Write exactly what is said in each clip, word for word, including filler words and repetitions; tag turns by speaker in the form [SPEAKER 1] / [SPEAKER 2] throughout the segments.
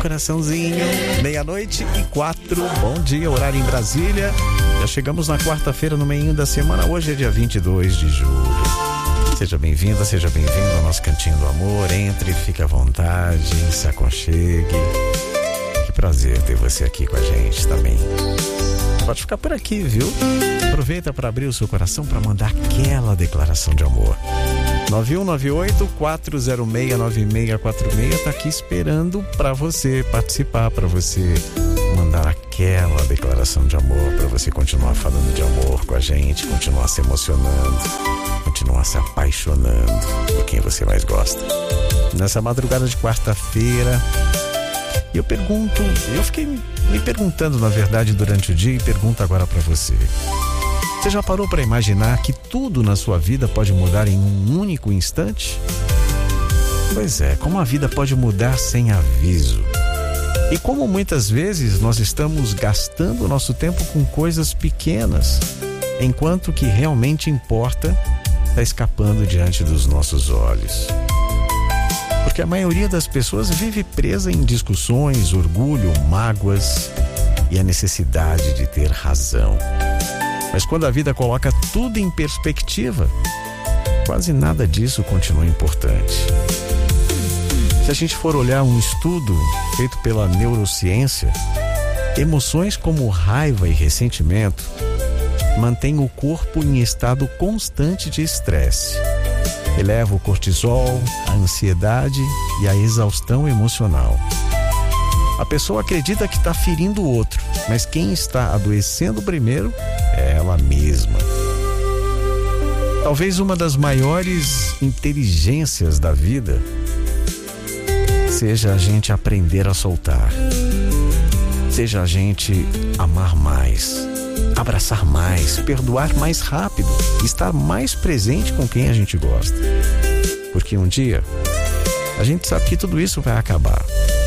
[SPEAKER 1] coraçãozinho. Meia-noite e quatro. Bom dia, horário em Brasília. Já chegamos na quarta-feira, no meio da semana. Hoje é dia vinte e dois de julho. Seja bem-vinda, seja bem-vindo ao nosso Cantinho do Amor. Entre, fique à vontade, se aconchegue. Que prazer ter você aqui com a gente também. Pode ficar por aqui, viu? Aproveita para abrir o seu coração para mandar aquela declaração de amor. nove um nove oito, quatro zero seis, nove seis quatro seis está aqui esperando para você participar, para você mandar aquela declaração de amor, para você continuar falando de amor com a gente, continuar se emocionando, continuar se apaixonando por quem você mais gosta. Nessa madrugada de quarta-feira, eu pergunto, eu fiquei me perguntando, na verdade, durante o dia, e pergunto agora para você. Você já parou para imaginar que tudo na sua vida pode mudar em um único instante? Pois é, como a vida pode mudar sem aviso. E como muitas vezes nós estamos gastando o nosso tempo com coisas pequenas, enquanto o que realmente importa está escapando diante dos nossos olhos. Porque a maioria das pessoas vive presa em discussões, orgulho, mágoas e a necessidade de ter razão. Mas quando a vida coloca tudo em perspectiva, quase nada disso continua importante. Se a gente for olhar um estudo feito pela neurociência, emoções como raiva e ressentimento mantêm o corpo em estado constante de estresse. Eleva o cortisol, a ansiedade e a exaustão emocional. A pessoa acredita que está ferindo o outro, mas quem está adoecendo primeiro é ela mesma. Talvez uma das maiores inteligências da vida seja a gente aprender a soltar, seja a gente amar mais, abraçar mais, perdoar mais rápido, estar mais presente com quem a gente gosta. Porque um dia a gente sabe que tudo isso vai acabar.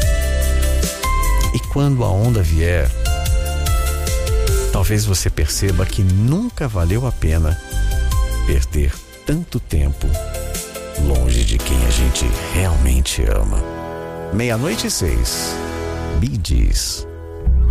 [SPEAKER 1] E quando a onda vier, talvez você perceba que nunca valeu a pena perder tanto tempo longe de quem a gente realmente ama. Meia-noite e seis. Bee Gees.